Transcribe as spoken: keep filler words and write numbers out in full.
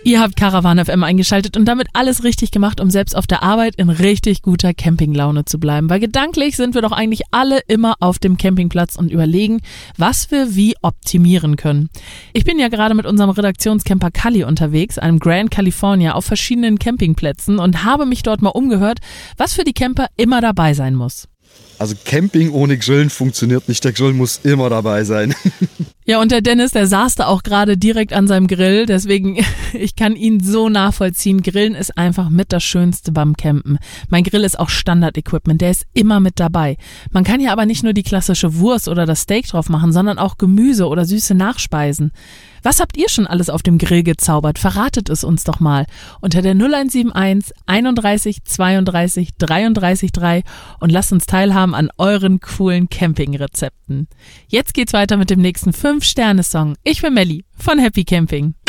Ihr habt Caravan F M eingeschaltet und damit alles richtig gemacht, um selbst auf der Arbeit in richtig guter Campinglaune zu bleiben. Weil gedanklich sind wir doch eigentlich alle immer auf dem Campingplatz und überlegen, was wir wie optimieren können. Ich bin ja gerade mit unserem Redaktionscamper Kalli unterwegs, einem Grand California, auf verschiedenen Campingplätzen und habe mich dort mal umgehört, was für die Camper immer dabei sein muss. Also Camping ohne Grillen funktioniert nicht. Der Grill muss immer dabei sein. Ja, und der Dennis, der saß da auch gerade direkt an seinem Grill. Deswegen, ich kann ihn so nachvollziehen. Grillen ist einfach mit das Schönste beim Campen. Mein Grill ist auch Standard-Equipment. Der ist immer mit dabei. Man kann ja aber nicht nur die klassische Wurst oder das Steak drauf machen, sondern auch Gemüse oder süße Nachspeisen. Was habt ihr schon alles auf dem Grill gezaubert? Verratet es uns doch mal unter der null eins sieben eins einunddreißig zweiunddreißig dreiunddreißig drei und lasst uns teilhaben an euren coolen Campingrezepten. Jetzt geht's weiter mit dem nächsten fünf Sterne Song. Ich bin Melli von Happy Camping.